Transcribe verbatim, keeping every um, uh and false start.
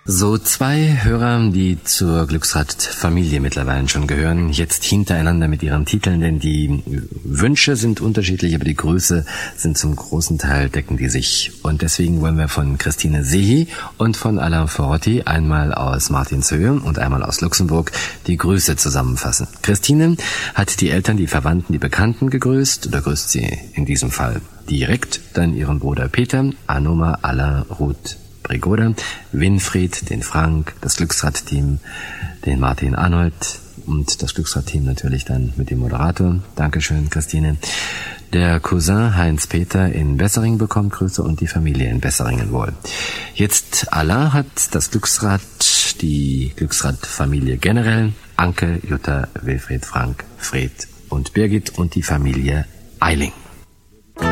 So zwei Hörer, die zur Glücksrad-Familie mittlerweile schon gehören, jetzt hintereinander mit ihren Titeln, denn die Wünsche sind unterschiedlich, aber die Größe sind zum großen Teil, decken die sich. Und deswegen wollen wir von Christine Sehi und von Alain Forotti, einmal aus Martinshöhe und einmal aus Luxemburg, die Grüße zusammenfassen. Christine hat die Eltern, die Verwandten, die Bekannten gegrüßt, oder grüßt sie in diesem Fall direkt, dann ihren Bruder Peter, Anoma, Alain, Ruth, Brigoda, Winfried, den Frank, das Glücksrad-Team, den Martin Arnold und das Glücksrad-Team natürlich dann mit dem Moderator. Dankeschön, Christine. Der Cousin Heinz-Peter in Besseringen bekommt Grüße und die Familie in Besseringen wohl. Jetzt Alain hat das Glücksrad, die Glücksrad-Familie generell, Anke, Jutta, Wilfried, Frank, Fred und Birgit und die Familie Eiling.